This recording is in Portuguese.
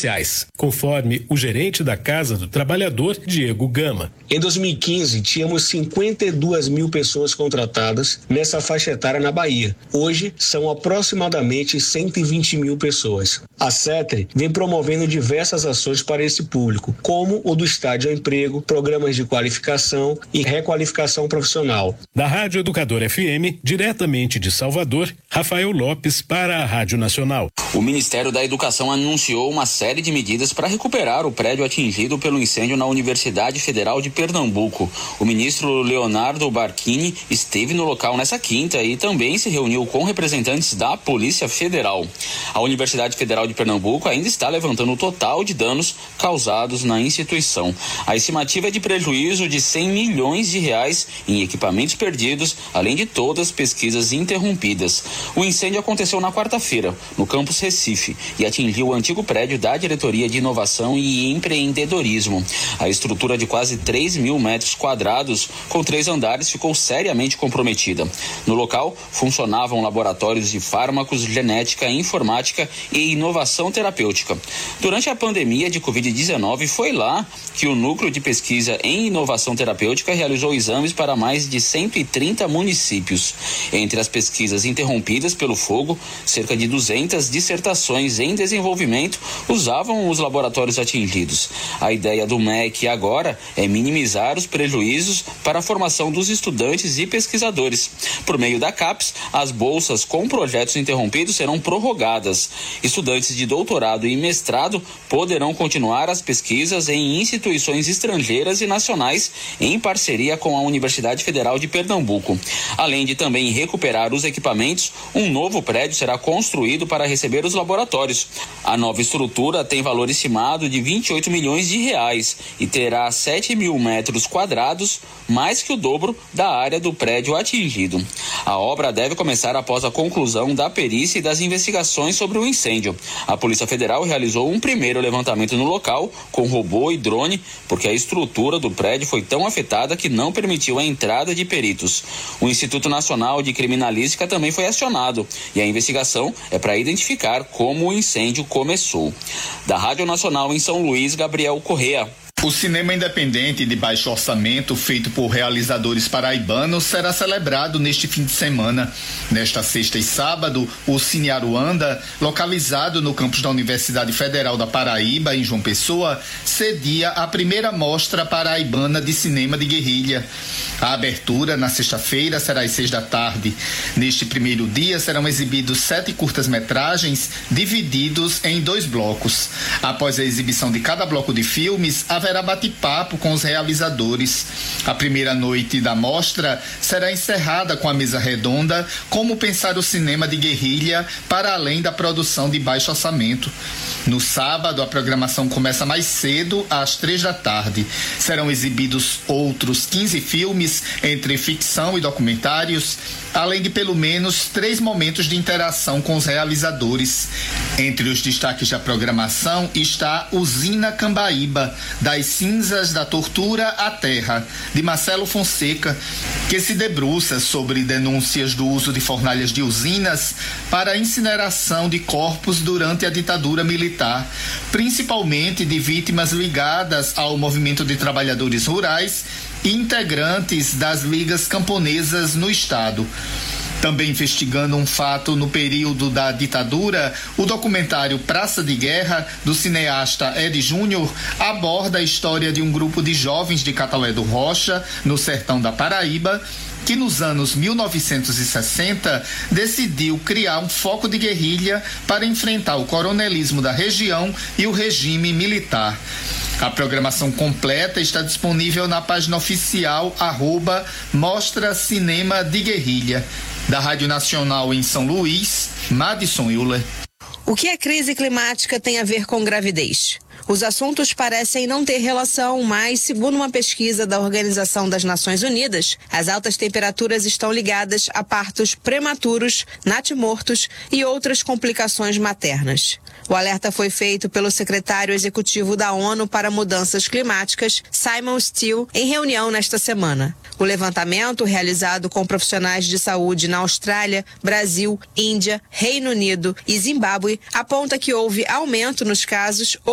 especiais, conforme o gerente da Casa do Trabalhador, Diego Gama. Em 2015, tínhamos 52 mil pessoas contratadas nessa faixa etária na Bahia. Hoje, são aproximadamente 120 mil pessoas. A CETRE vem promovendo diversas ações para esse público, como o do Estágio ao Emprego, programas de qualificação e requalificação profissional. Da Rádio Educador FM, diretamente de Salvador, Rafael Lopes para a Rádio Nacional. O Ministério da Educação anunciou uma série de medidas para recuperar o prédio atingido pelo incêndio na Universidade Federal de Pernambuco. O ministro Leonardo Barquini esteve no local nessa quinta e também se reuniu com representantes da Polícia Federal. A Universidade Federal de Pernambuco ainda está levantando o total de danos causados na instituição. A estimativa é de prejuízo de 100 milhões de reais em equipamentos perdidos, além de todas as pesquisas interrompidas. O incêndio aconteceu na quarta-feira, no campus Recife, e atingiu o antigo prédio da Diretoria de Inovação e Empreendedorismo. A estrutura de quase 3 mil metros quadrados, com 3 andares, ficou seriamente comprometida. No local, funcionavam laboratórios de fármacos, genética, informática e inovação terapêutica. Durante a pandemia de Covid-19, foi lá que o Núcleo de Pesquisa em Inovação Terapêutica realizou exames para mais de 130 municípios. Entre as pesquisas interrompidas pelo fogo, cerca de 200 dissertações em desenvolvimento usavam os laboratórios atingidos. A ideia do MEC agora é minimizar os prejuízos para a formação dos estudantes e pesquisadores. Por meio da CAPES, as bolsas com projetos interrompidos serão prorrogadas. Estudantes de doutorado e mestrado poderão continuar as pesquisas em instituições estrangeiras e nacionais em parceria com a Universidade Federal de Pernambuco. Além de também recuperar os equipamentos, um novo prédio será construído para receber os laboratórios. A nova estrutura tem valor estimado de 28 milhões de reais e terá 7 mil metros quadrados, mais que o dobro da área do prédio atingido. A obra deve começar após a conclusão da perícia e das investigações sobre o incêndio. A Polícia Federal realizou um primeiro levantamento no local com robô e drone, porque a estrutura do prédio foi tão afetada que não permitiu a entrada de peritos. O Instituto Nacional de Criminalística também foi acionado e a investigação é para identificar como o incêndio começou. Da Rádio Nacional em São Luís, Gabriel Correa. O cinema independente de baixo orçamento, feito por realizadores paraibanos, será celebrado neste fim de semana. Nesta sexta e sábado, o Cine Aruanda, localizado no campus da Universidade Federal da Paraíba, em João Pessoa, cedia a primeira mostra paraibana de cinema de guerrilha. A abertura, na sexta-feira, será às 6 da tarde. Neste primeiro dia, serão exibidos 7 curtas-metragens, divididos em 2 blocos. Após a exibição de cada bloco de filmes, haverá bate-papo com os realizadores. A primeira noite da mostra será encerrada com a mesa redonda Como Pensar o Cinema de Guerrilha para além da produção de baixo orçamento. No sábado, a programação começa mais cedo, às 3 da tarde. Serão exibidos outros 15 filmes, entre ficção e documentários, além de pelo menos 3 momentos de interação com os realizadores. Entre os destaques da programação está Usina Cambaíba, Das Cinzas da Tortura à Terra, de Marcelo Fonseca, que se debruça sobre denúncias do uso de fornalhas de usinas para a incineração de corpos durante a ditadura militar, principalmente de vítimas ligadas ao movimento de trabalhadores rurais e integrantes das ligas camponesas no estado. Também investigando um fato no período da ditadura, o documentário Praça de Guerra, do cineasta Ed Júnior, aborda a história de um grupo de jovens de Cataué do Rocha, no sertão da Paraíba, que nos anos 1960 decidiu criar um foco de guerrilha para enfrentar o coronelismo da região e o regime militar. A programação completa está disponível na página oficial @Mostra Cinema de Guerrilha. Da Rádio Nacional em São Luís, Madison Euler. O que a crise climática tem a ver com gravidez? Os assuntos parecem não ter relação, mas, segundo uma pesquisa da Organização das Nações Unidas, as altas temperaturas estão ligadas a partos prematuros, natimortos e outras complicações maternas. O alerta foi feito pelo secretário executivo da ONU para Mudanças Climáticas, Simon Still, em reunião nesta semana. O levantamento, realizado com profissionais de saúde na Austrália, Brasil, Índia, Reino Unido e Zimbábue, aponta que houve aumento nos casos